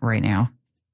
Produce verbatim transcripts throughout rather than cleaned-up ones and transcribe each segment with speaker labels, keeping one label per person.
Speaker 1: right now?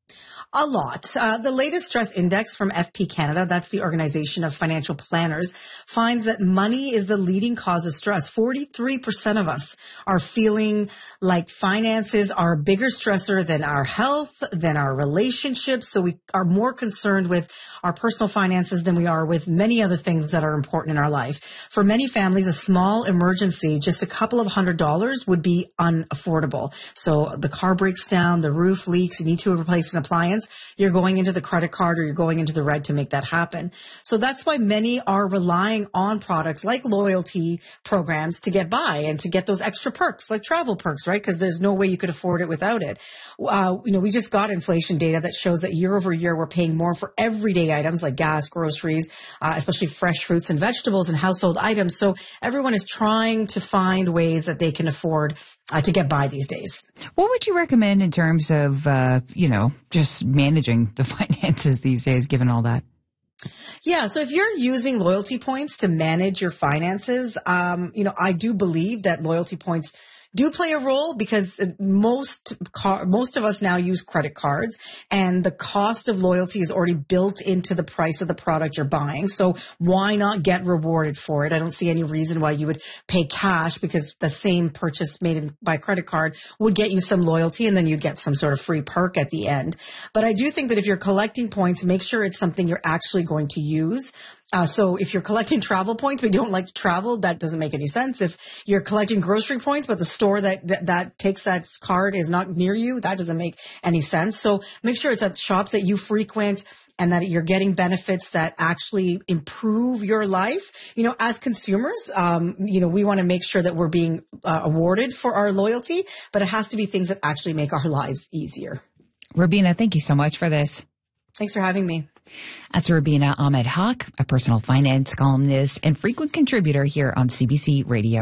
Speaker 2: A lot. Uh, the latest stress index from F P Canada, that's the Organization of Financial Planners, finds that money is the leading cause of stress. forty-three percent of us are feeling like finances are a bigger stressor than our health, than our relationships. So we are more concerned with our personal finances than we are with many other things that are important in our life. For many families, a small emergency, just a couple of hundred dollars, would be unaffordable. So the car breaks down, the roof leaks, you need to replace an appliance. You're going into the credit card or you're going into the red to make that happen. So that's why many are relying on products like loyalty programs to get by and to get those extra perks, like travel perks, right? Because there's no way you could afford it without it. Uh, you know, we just got inflation data that shows that year over year, we're paying more for everyday items like gas, groceries, uh, especially fresh fruits and vegetables and household items. So everyone is trying to find ways that they can afford Uh, to get by these days.
Speaker 1: What would you recommend in terms of, uh, you know, just managing the finances these days, given all that?
Speaker 2: Yeah. So if you're using loyalty points to manage your finances, um, you know, I do believe that loyalty points do play a role because most car, most of us now use credit cards and the cost of loyalty is already built into the price of the product you're buying. So why not get rewarded for it? I don't see any reason why you would pay cash because the same purchase made in, by credit card would get you some loyalty and then you'd get some sort of free perk at the end. But I do think that if you're collecting points, make sure it's something you're actually going to use. Uh, so if you're collecting travel points, but you don't like to travel, that doesn't make any sense. If you're collecting grocery points, but the store that, that, that takes that card is not near you, that doesn't make any sense. So make sure it's at shops that you frequent and that you're getting benefits that actually improve your life. You know, as consumers, um, you know, we want to make sure that we're being uh, awarded for our loyalty, but it has to be things that actually make our lives easier.
Speaker 1: Rubina, thank you so much for this.
Speaker 2: Thanks for having me.
Speaker 1: That's Rubina Ahmed Haq, a personal finance columnist and frequent contributor here on C B C Radio.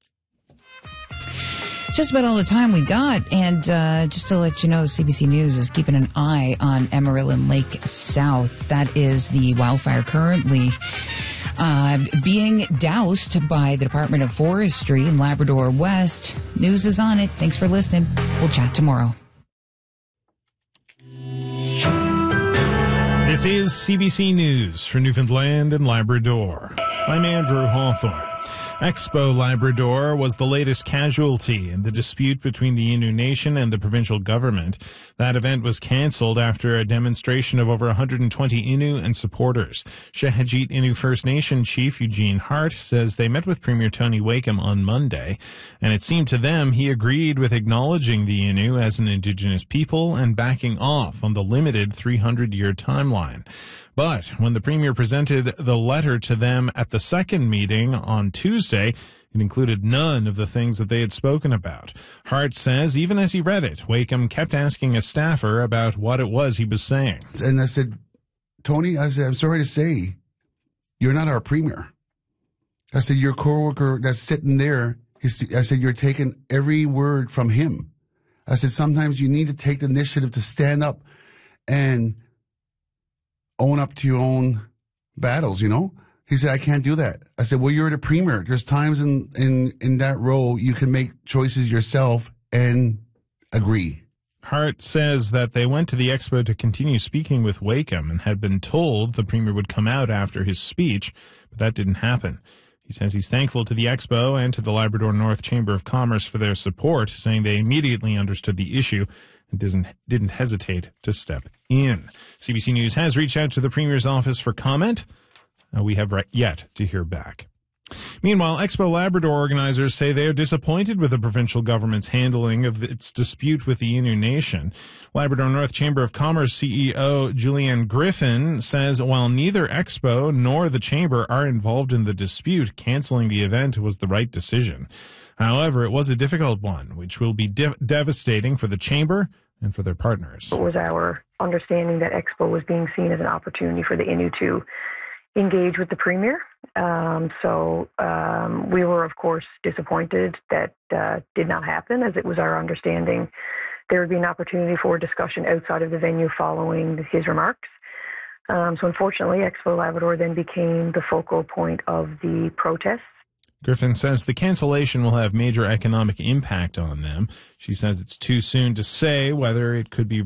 Speaker 1: Just about all the time we got, and uh, just to let you know, C B C News is keeping an eye on Emerald Lake South. That is the wildfire currently uh, being doused by the Department of Forestry in Labrador West. News is on it. Thanks for listening. We'll chat tomorrow.
Speaker 3: This is C B C News for Newfoundland and Labrador. I'm Andrew Hawthorne. Expo Labrador was the latest casualty in the dispute between the Innu Nation and the provincial government. That event was cancelled after a demonstration of over one hundred twenty Innu and supporters. Shahajit Innu First Nation Chief Eugene Hart says they met with Premier Tony Wakeham on Monday, and it seemed to them he agreed with acknowledging the Innu as an Indigenous people and backing off on the limited three hundred year timeline. But when the Premier presented the letter to them at the second meeting on Tuesday, it included none of the things that they had spoken about. Hart says even as he read it, Wakeham kept asking a staffer about what it was he was saying.
Speaker 4: And I said, Tony, I said, I'm sorry to say, you're not our Premier. I said, your coworker that's sitting there, I said, you're taking every word from him. I said, sometimes you need to take the initiative to stand up and own up to your own battles, you know? He said, I can't do that. I said, well, you're the Premier. There's times in, in, in that role you can make choices yourself and agree.
Speaker 3: Hart says that they went to the expo to continue speaking with Wakeham and had been told the Premier would come out after his speech, but that didn't happen. He says he's thankful to the expo and to the Labrador North Chamber of Commerce for their support, saying they immediately understood the issue and didn't, didn't hesitate to step in. C B C News has reached out to the Premier's office for comment. Uh, we have yet to hear back. Meanwhile, Expo Labrador organizers say they are disappointed with the provincial government's handling of its dispute with the Innu Nation. Labrador North Chamber of Commerce C E O Julianne Griffin says while neither Expo nor the Chamber are involved in the dispute, canceling the event was the right decision. However, it was a difficult one, which will be de- devastating for the Chamber and for their partners.
Speaker 5: It was our understanding that Expo was being seen as an opportunity for the Innu to engage with the Premier. Um, so um, we were, of course, disappointed that uh, did not happen, as it was our understanding there would be an opportunity for discussion outside of the venue following his remarks. Um, so unfortunately, Expo Labrador then became the focal point of the protests.
Speaker 3: Griffin says the cancellation will have major economic impact on them. She says it's too soon to say whether it could be